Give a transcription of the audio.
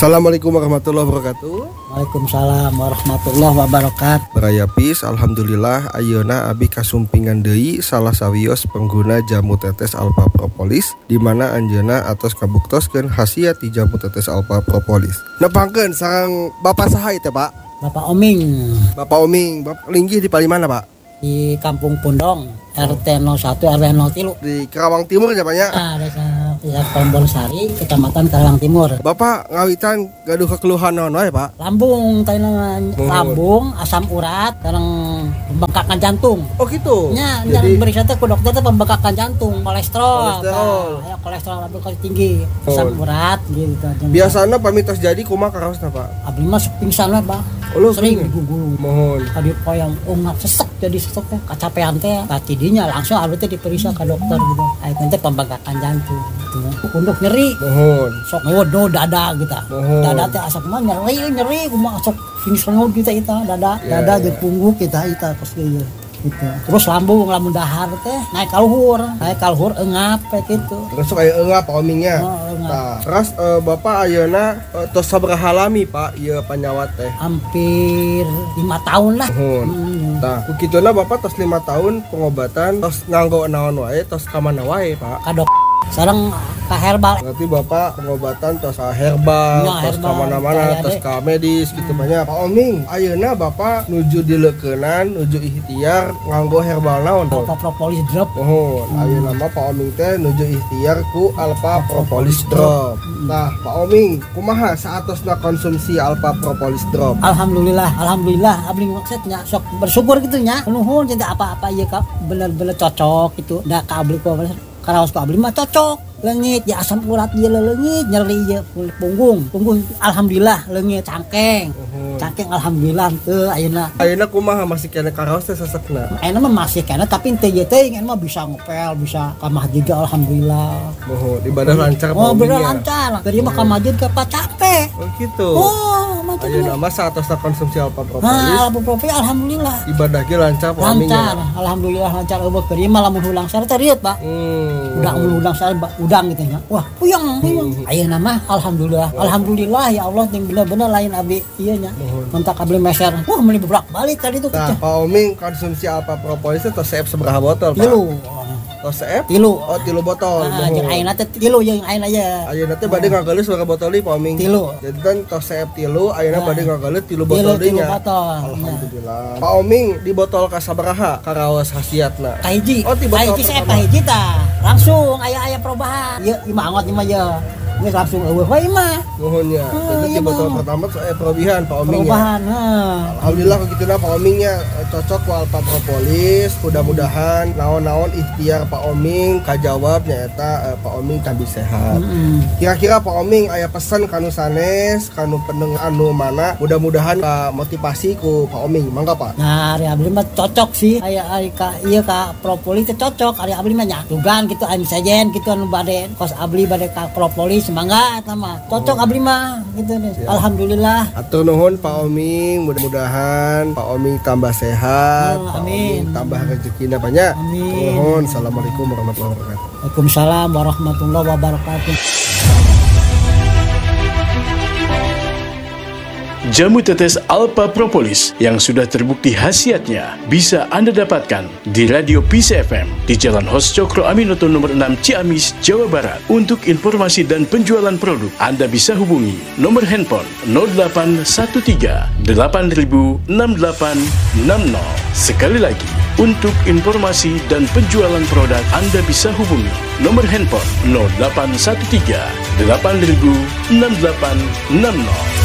Assalamualaikum warahmatullahi wabarakatuh. Waalaikumsalam warahmatullahi wabarakatuh. Baraya Pis, alhamdulillah ayeuna abi kasumpingan deui salah sawios pengguna jamu tetes alpha propolis di mana anjeunna atos kabuktoskeun khasiat di jamu tetes alpha propolis. Nepangkeun sareng Bapak saha teh, Pak? Bapak Oming Bapak Oming, Bapak linggih di Palimana, Pak? di Kampung Pundong, RT 01 RW 03. Di Karawang Timur ya, Pak ya? Desa Tombol Sari, Kecamatan Karawang Timur. Bapak ngawitan gaduh kekeluhan naon wae, Pak? Lambung, lambung, asam urat, sareng pembengkakan jantung. Oh gitu. Nya, Jadi beri saya ku dokter teh pembengkakan jantung, kolesterol. Kolesterol. Ya, kolesterol lambung tinggi, asam urat gitu. biasana pamitos jadi kumaha karaosna, Pak? Abdi mah sok pingsan we, Pak. Lu Sering pingin? digugul. Mohon. Tadi poyang umat sesek jadi sesek teh kacapean teh tidinya langsung abdi teh diperiksa ke dokter gitu. Aya teh pembengkakan jantung gitu. Untuk nyeri Mohon. sok ngewodo dada gitu. Mohon. Dada teh asap mah nyeri kumaha sok finish ngeud kita dada Ya, dada ya. jeung punggung kita pas ieu gitu. Terus lambung dahar teh naik ka luhur engap kayak gitu. Terus kayak enggak Pak Omingnya. Oh, engap. Nah, terus Bapak ayeuna tos sabaraha lami Pak ieu panyawat teh? Hampir 5 tahun lah. Mohon. Nah, kukituna Bapak tos 5 tahun pengobatan tos nganggo naon wae tos ka mana wae Pak? Kadok sareng ka herbal. Berarti Bapak pengobatan tos herbal, Ya, tos ka herbal, mana-mana, kaya tos deh. ka medis gitu banyak. Pak Oming, ayeuna Bapak nuju dileukeunan, nuju ikhtiar nganggo herbal naon? Alpha propolis drop. Mohon, ayeuna mah Pak Oming teh nuju ikhtiar ku Alpha Propolis Drop. Nah, Pak Oming, kumaha saatosna konsumsi Alpha Propolis Drop? Alhamdulillah abdi maksudnya sok bersyukur gitu nya. Nuhun cinta apa-apa ieu ka bener-bener cocok gitu. Da ka abdi ku karaos ku abdi mah cocok. Leungit ya asam urat ieu leungit, nyeri ieu punggung alhamdulillah leungit cangkeng. Cangkeng alhamdulillah teu ayeuna. Ayeuna kumaha masih kena karaos teh sesekna? Ayeuna mah masih kana tapi teu ieu teh mah bisa ngepel, bisa ka masjid alhamdulillah. Mohon ibadah lancar Pak Oh, bener Oming ya. lancar. Dari mah ka masjid ke capek. Oh gitu. Oh, macam Ayeuna mah saatosna konsumsi Alpha Propolis Nah, Alpha alhamdulillah. ibadah ge lancar Pak Oming Lancar, ya. alhamdulillah lancar eueuh keur ieu mah lamun hulang sare teh riet, Pak. Udang sare udang gitu nya. Wah, puyeng. Ayeuna mah alhamdulillah ya Allah yang bener-bener lain abdi ieu nya. Mentak abdi meser. Wah, meuli bolak-balik tadi tuh Nah, Pak Oming konsumsi Alpha Propolis teh tos seep sabaraha botol, Pak? tilu. Tos seep? Tilu. Oh, 3 botol. Nah, jeung ayeuna teh tilu jeung ayeuna ya. Ayeuna teh bade ngageuleus berapa botol deui Pak Oming? Tilu. Jadi kan tos seep tilu, ayeuna bade ngageuleus 3 botol deui Tilu nya. botol. Alhamdulillah. Pak Oming di botol ka sabaraha karaos khasiatna? Kahiji. Oh, di botol Kahiji saya pertama. kahiji tah. Langsung aya perubahan. Ieu imah angot imah ya. Ini langsung eueuh wae imah. Nuhun ya. Jadi iya, di botol Bang. pertama perubahan Pak Oming ya. Perubahan. Alhamdulillah kagituna Pak Oming nya cocok ku Alpha Propolis. Mudah-mudahan naon-naon ikhtiar Pak Oming kajawab nyaeta Pak Oming tambah sehat. Kira-kira Pak Oming aya pesan kanu sanes, kanu pendengar anu mana? Mudah-mudahan motivasi ku Pak Oming. Mangga Pak. Nah, ari abdi mah cocok sih. Aya ka ieu ka propolis teh cocok. Ari abdi mah nya dugan gitu anu sajen gitu anu bade kos abdi bade ka propolis mangga eta mah. Cocok abdi mah gitu deh. Alhamdulillah. Atur nuhun Pak Oming, mudah-mudahan Pak Oming tambah sehat, Oh, Pak amin. Oming tambah rezekinya banyak. Amin. Nuhun, assalamualaikum warahmatullahi wabarakatuh. Waalaikumsalam warahmatullahi wabarakatuh. Jamu tetes Alpha Propolis yang sudah terbukti khasiatnya bisa Anda dapatkan di Radio Peace FM di Jalan Hos Cokro Aminoto nomor 6 Ciamis, Jawa Barat. Untuk informasi dan penjualan produk, Anda bisa hubungi nomor handphone 0813 8000 6860. Sekali lagi, untuk informasi dan penjualan produk, Anda bisa hubungi nomor handphone 0813 8000 6860.